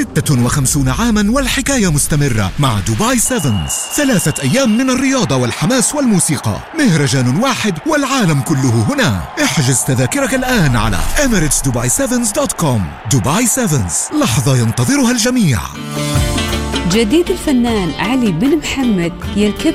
56 عاما والحكاية مستمرة مع دبي سيفنز. 3 أيام من الرياضة والحماس والموسيقى، مهرجان واحد والعالم كله هنا. احجز تذاكرك الآن على emirates-dubai7s.com. دبي سيفنز، لحظة ينتظرها الجميع. جديد الفنان علي بن محمد يركب